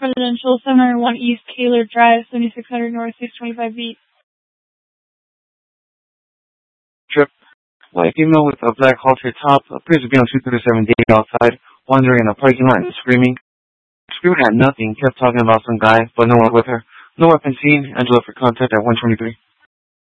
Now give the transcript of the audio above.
Residential, 701 East Kaler Drive, 7600 North, 625 feet. Trip. White female with a black halter top appears to be on 237 day outside, wandering in a parking lot and screaming. Screaming at nothing, kept talking about some guy, but no one with her. No weapon seen. Angela for contact at 123.